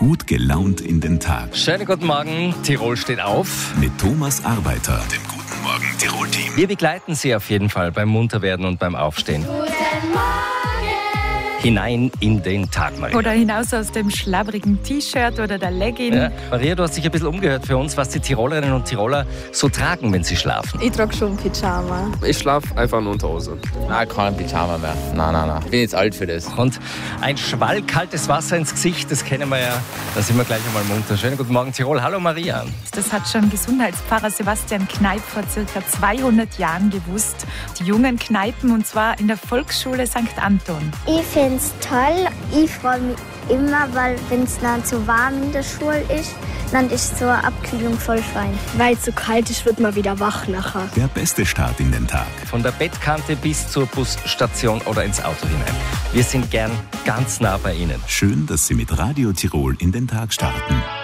Gut gelaunt in den Tag. Schönen guten Morgen, Tirol steht auf. Mit Thomas Arbeiter, dem Guten Morgen Tirol-Team. Wir begleiten Sie auf jeden Fall beim Munterwerden und beim Aufstehen. Guten Morgen! Hinein in den Tag, Maria. Oder hinaus aus dem schlabrigen T-Shirt oder der Legging. Ja, Maria, du hast dich ein bisschen umgehört für uns, was die Tirolerinnen und Tiroler so tragen, wenn sie schlafen. Ich trage schon Pyjama. Ich schlafe einfach in Unterhose. Nein, kein Pyjama mehr. Nein. Ich bin jetzt alt für das. Und ein Schwall kaltes Wasser ins Gesicht, das kennen wir ja. Da sind wir gleich einmal munter. Schönen guten Morgen, Tirol. Hallo, Maria. Das hat schon Gesundheitspfarrer Sebastian Kneip vor ca. 200 Jahren gewusst. Die jungen Kneipen, und zwar in der Volksschule St. Anton. Ich finde es toll. Ich freue mich immer, weil wenn es dann zu warm in der Schule ist, dann ist so eine Abkühlung voll fein. Weil es so kalt ist, wird man wieder wach nachher. Der beste Start in den Tag. Von der Bettkante bis zur Busstation oder ins Auto hinein. Wir sind gern ganz nah bei Ihnen. Schön, dass Sie mit Radio Tirol in den Tag starten.